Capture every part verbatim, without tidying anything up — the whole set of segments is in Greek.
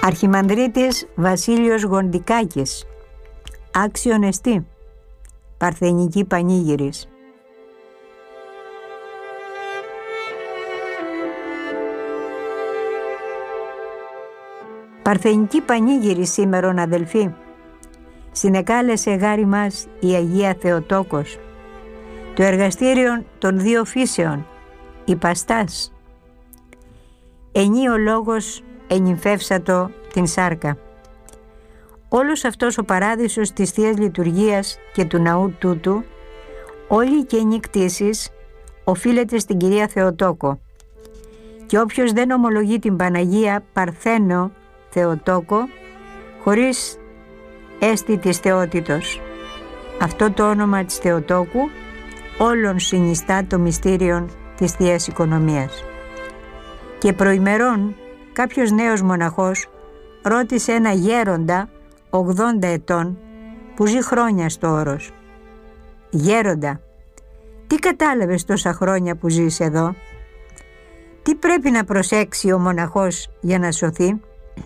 Αρχιμανδρίτης Βασίλειος Γοντικάκης. Άξιον εστί. Παρθενική Πανήγυρης. Παρθενική Πανήγυρη σήμερον, αδελφοί. Συνεκάλεσε γάρι μας η Αγία Θεοτόκος, το εργαστήριον των δύο φύσεων, η Παστάς. Ενεί ο λόγος ενυμφεύσατο την σάρκα. Όλος αυτός ο παράδεισος της Θείας Λειτουργίας και του ναού τούτου, όλη η καινή κτήσης οφείλεται στην Κυρία Θεοτόκο, και όποιος δεν ομολογεί την Παναγία Παρθένο Θεοτόκο, χωρίς έστι της θεότητος. Αυτό το όνομα της Θεοτόκου όλων συνιστά το μυστήριον της Θείας Οικονομίας. Και προημερών κάποιος νέος μοναχός ρώτησε ένα γέροντα ογδόντα ετών που ζει χρόνια στο όρος: «Γέροντα, τι κατάλαβες τόσα χρόνια που ζεις εδώ? Τι πρέπει να προσέξει ο μοναχός για να σωθεί?»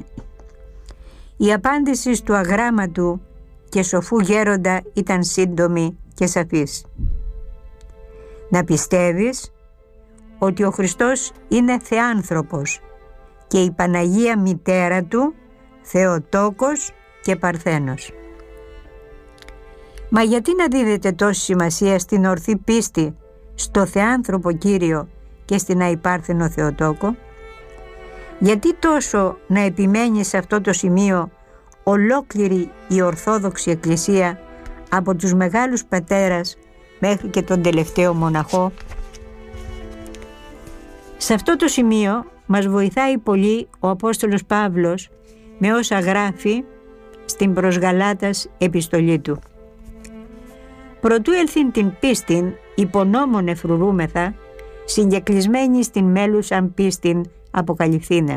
Η απάντηση του αγράμματου και σοφού γέροντα ήταν σύντομη και σαφής. «Να πιστεύεις ότι ο Χριστός είναι θεάνθρωπος και η Παναγία μητέρα του Θεοτόκος και Παρθένος». Μα γιατί να δίδεται τόση σημασία στην ορθή πίστη στο θεάνθρωπο Κύριο και στην αϊπάρθενο Θεοτόκο? Γιατί τόσο να επιμένει σε αυτό το σημείο ολόκληρη η Ορθόδοξη Εκκλησία, από τους μεγάλους πατέρας μέχρι και τον τελευταίο μοναχό? Σε αυτό το σημείο μας βοηθάει πολύ ο Απόστολος Παύλος με όσα γράφει στην προς Γαλάτας επιστολή του. «Προτού έλθειν την πίστην υπονόμων εφρουρούμεθα, συγκεκλεισμένοι στην μέλουσαν πίστην αποκαλυφθήνε».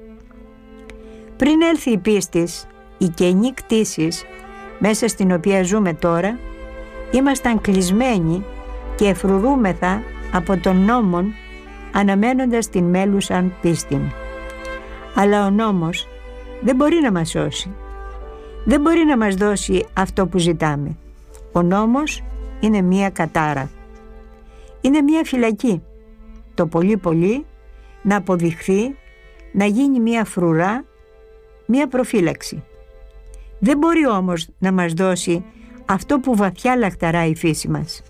Πριν έλθει η πίστης, η καινή κτήσης μέσα στην οποία ζούμε τώρα, ήμασταν κλεισμένοι και εφρουρούμεθα από τον νόμον, αναμένοντας την μέλουσαν πίστην. Αλλά ο νόμος δεν μπορεί να μας σώσει. Δεν μπορεί να μας δώσει αυτό που ζητάμε. Ο νόμος είναι μία κατάρα. Είναι μία φυλακή. Το πολύ πολύ να αποδειχθεί, να γίνει μία φρουρά, μία προφύλαξη. Δεν μπορεί όμως να μας δώσει αυτό που βαθιά λαχταρά η φύση μας.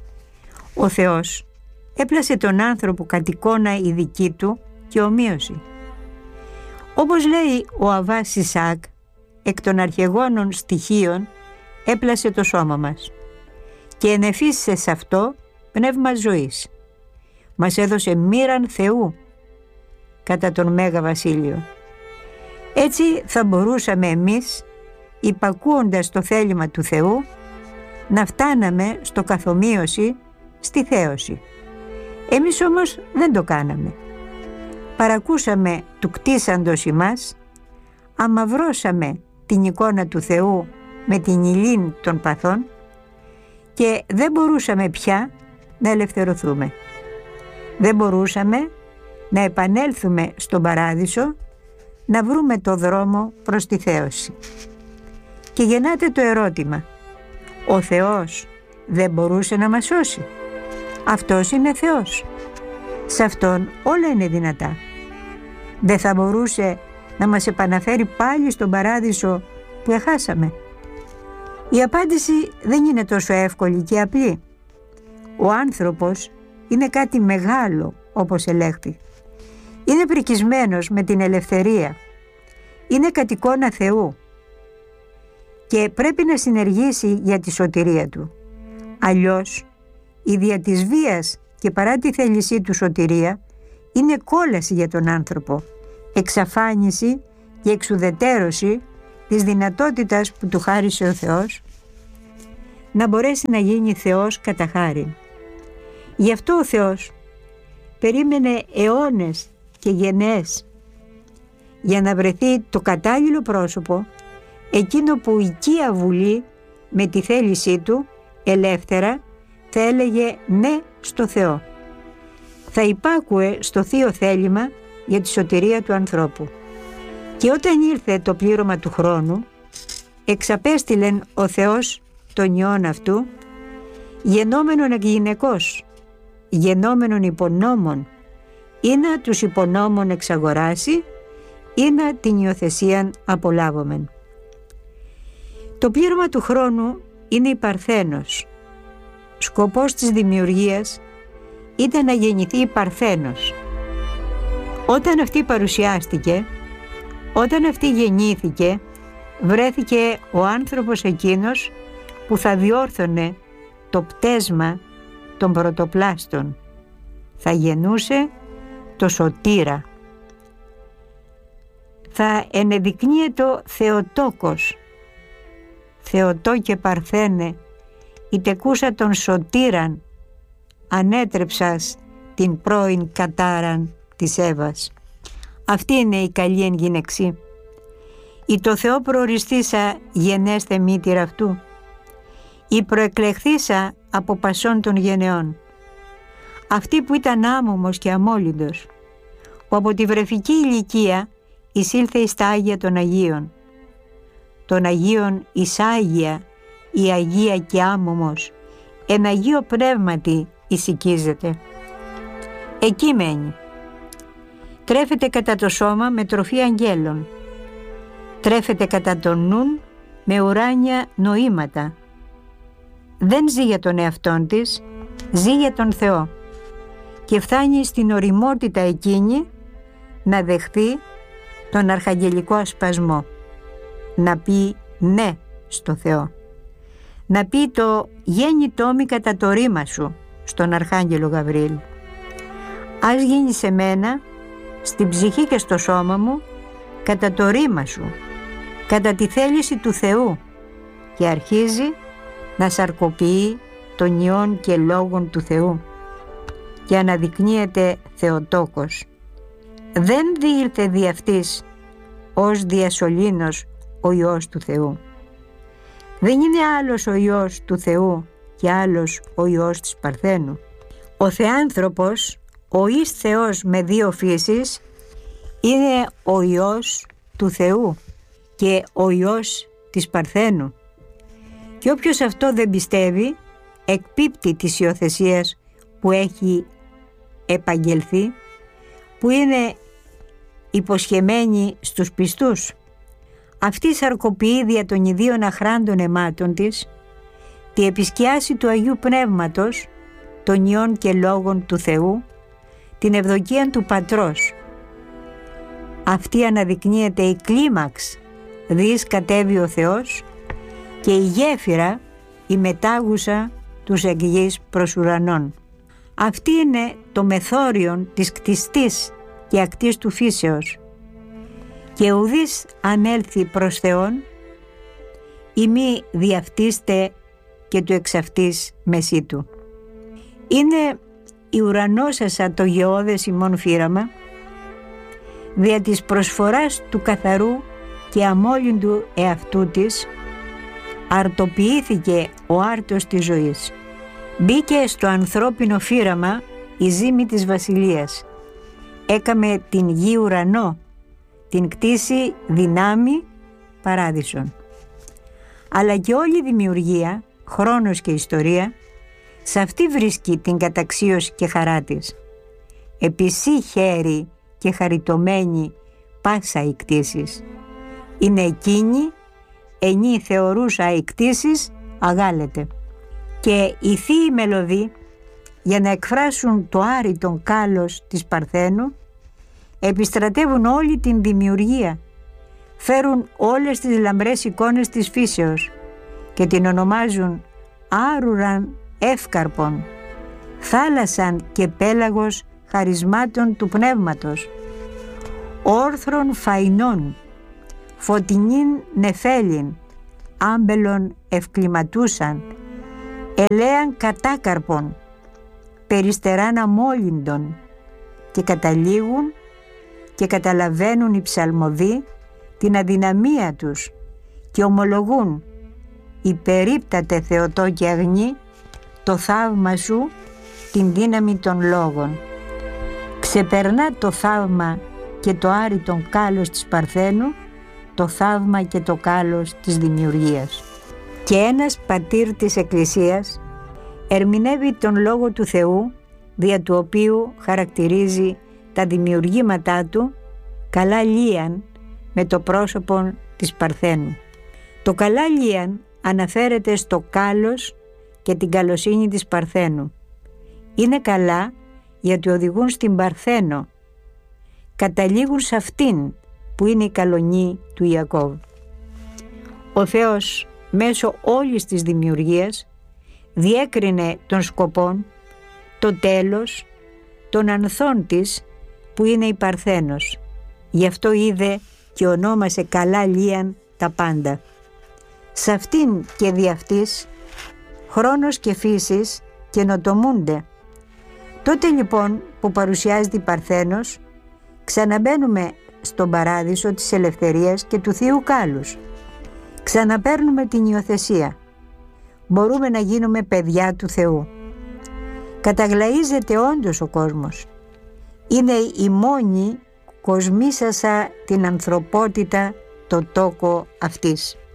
Ο Θεός έπλασε τον άνθρωπο κατ' εικόνα η δική του και ομοίωση. Όπως λέει ο Αββάς Ισαάκ, εκ των αρχαιγόνων στοιχείων έπλασε το σώμα μας και ενεφύσισε σε αυτό πνεύμα ζωής. Μας έδωσε μοίραν Θεού κατά τον Μέγα Βασίλειο. Έτσι θα μπορούσαμε εμείς, υπακούοντας το θέλημα του Θεού, να φτάναμε στο καθομοίωση, στη θέωση. Εμείς όμως δεν το κάναμε. Παρακούσαμε του κτίσαντος ημάς, αμαυρώσαμε την εικόνα του Θεού με την υλήν των παθών και δεν μπορούσαμε πια να ελευθερωθούμε. Δεν μπορούσαμε να επανέλθουμε στον Παράδεισο, να βρούμε το δρόμο προς τη θέωση. Και γεννάται το ερώτημα: ο Θεός δεν μπορούσε να μας σώσει? Αυτός είναι Θεός. Σε Αυτόν όλα είναι δυνατά. Δεν θα μπορούσε να μας επαναφέρει πάλι στον Παράδεισο που εχάσαμε? Η απάντηση δεν είναι τόσο εύκολη και απλή. Ο άνθρωπος είναι κάτι μεγάλο, όπως ελέγχθη. Είναι πρικισμένος με την ελευθερία. Είναι κατ' εικόνα Θεού και πρέπει να συνεργήσει για τη σωτηρία του. Αλλιώς η δια της βίας και παρά τη θέλησή του σωτηρία είναι κόλαση για τον άνθρωπο, εξαφάνιση και εξουδετέρωση της δυνατότητας που του χάρισε ο Θεός να μπορέσει να γίνει Θεός κατά χάριν. Γι' αυτό ο Θεός περίμενε αιώνες και γενναίες για να βρεθεί το κατάλληλο πρόσωπο, εκείνο που οικία βουλή με τη θέλησή του ελεύθερα θα έλεγε ναι στο Θεό. Θα υπάκουε στο θείο θέλημα για τη σωτηρία του ανθρώπου. Και όταν ήρθε το πλήρωμα του χρόνου, εξαπέστειλεν ο Θεός τον Υιόν αυτού, γενόμενον εκ γυναικός, γενόμενον υπονόμων, ή να τους υπονόμων εξαγοράσει, ή να την υιοθεσίαν απολάβομεν. Το πλήρωμα του χρόνου είναι η Παρθένος. Σκοπός της δημιουργίας ήταν να γεννηθεί η Παρθένος. Όταν αυτή παρουσιάστηκε, όταν αυτή γεννήθηκε, βρέθηκε ο άνθρωπος εκείνος που θα διόρθωνε το πτέσμα των πρωτοπλάστων. Θα γεννούσε το σωτήρα. Θα ενεδεικνύεται το Θεοτόκος. Θεοτό και Παρθένε, η τεκούσα των σωτήραν, ανέτρεψας την πρώην κατάραν της Εύας. Αυτή είναι η καλή εν γυναιξή. Η το Θεό προοριστήσα γενέστε μήτηρα αυτού. Η προεκλεχθήσα από πασών των γενεών. Αυτή που ήταν άμωμος και αμόλυντος, που από τη βρεφική ηλικία εισήλθε εις τα Άγια των Αγίων. Των Αγίων εις Άγια, η Αγία και άμωμος, εν Αγίο Πνεύματι εισοικίζεται. Εκεί μένει. Τρέφεται κατά το σώμα με τροφή αγγέλων. Τρέφεται κατά τον νουν με ουράνια νοήματα. Δεν ζει για τον εαυτόν της, ζει για τον Θεό. Και φτάνει στην ωριμότητα εκείνη να δεχθεί τον αρχαγγελικό ασπασμό. Να πει ναι στο Θεό. Να πει το γέννητό μη κατά το ρήμα σου στον Αρχάγγελο Γαβρίλ. Ας γίνει σε μένα, στην ψυχή και στο σώμα μου, κατά το ρήμα σου, κατά τη θέληση του Θεού, και αρχίζει να σαρκοποιεί τον Υιόν και Λόγον του Θεού και αναδεικνύεται Θεοτόκος. Δεν διήλθε δι' αυτής ως διασωλήνος ο Υιός του Θεού. Δεν είναι άλλος ο Υιός του Θεού και άλλος ο Υιός της Παρθένου. Ο Θεάνθρωπος, ο εις Θεός με δύο φύσεις, είναι ο Υιός του Θεού και ο Υιός της Παρθένου. Και όποιος αυτό δεν πιστεύει, εκπίπτει της υιοθεσίας που έχει επαγγελθεί, που είναι υποσχεμένη στους πιστούς. Αυτή σαρκοποιεί δια των ιδίων αχράντων αιμάτων της τη επισκιάση του Αγίου Πνεύματος, των Υιών και Λόγων του Θεού, την ευδοκία του Πατρός. Αυτή αναδεικνύεται η κλίμαξ, δις κατέβει ο Θεός, και η γέφυρα, η μετάγουσα τους εκ γης προς ουρανών. Αυτή είναι το μεθόριον της κτιστής και ακτής του φύσεως. Και ουδής αν έλθει προς Θεόν, ή μη διαφτίστε και του εξαυτής μεσί του. Είναι η ουρανόσασα το γεώδες ημών φύραμα, δια της προσφοράς του καθαρού και αμόλυντου εαυτού της, αρτοποιήθηκε ο άρτος της ζωής. Μπήκε στο ανθρώπινο φύραμα η ζύμη της βασιλείας. Έκαμε την γη ουρανό, την κτήση δυνάμει παράδεισον. Αλλά και όλη η δημιουργία, χρόνος και ιστορία, σε αυτή βρίσκει την καταξίωση και χαρά της. Επισή χέρι και χαριτωμένη πάσα οι κτήσεις. Είναι εκείνη, ενή θεωρούσα οι κτήσεις αγάλεται. Και οι θείοι μελωδοί, για να εκφράσουν το άρρητον κάλος της Παρθένου, επιστρατεύουν όλη την δημιουργία, φέρουν όλες τις λαμπρές εικόνες της φύσεως και την ονομάζουν άρουραν εύκαρπον, θάλασσαν και πέλαγος χαρισμάτων του πνεύματος, όρθρον φαϊνών, φωτεινήν νεφέλιν, άμπελον ευκλιματούσαν, ελέαν κατάκαρπον, περιστεράν αμόλυντον, και καταλήγουν και καταλαβαίνουν οι ψαλμοδοί την αδυναμία τους και ομολογούν: «Υπερίπτατε Θεοτό και αγνή, το θαύμα σου την δύναμη των λόγων». Ξεπερνά το θαύμα και το άρρητον κάλος της Παρθένου, το θαύμα και το κάλος της δημιουργίας. Και ένας πατήρ της Εκκλησίας ερμηνεύει τον Λόγο του Θεού, δια του οποίου χαρακτηρίζει τα δημιουργήματά του καλά λίαν με το πρόσωπο της Παρθένου. Το καλά λίαν αναφέρεται στο κάλος και την καλοσύνη της Παρθένου. Είναι καλά γιατί οδηγούν στην Παρθένο, καταλήγουν σε αυτήν που είναι η καλονή του Ιακώβ. Ο Θεός μέσω όλης της δημιουργίας διέκρινε των σκοπών, το τέλος, των ανθών της που είναι η Παρθένος. Γι' αυτό είδε και ονόμασε καλά λίαν τα πάντα. Σ' αυτήν και δι' αυτής χρόνος και φύσης καινοτομούνται. Τότε λοιπόν που παρουσιάζεται η Παρθένος, ξαναμπαίνουμε στον παράδεισο της ελευθερίας και του Θείου Κάλους. Ξαναπαίρνουμε την υιοθεσία. Μπορούμε να γίνουμε παιδιά του Θεού. Καταγλαίζεται όντως ο κόσμος. Είναι η μόνη κοσμήσασα την ανθρωπότητα το τόκο αυτής.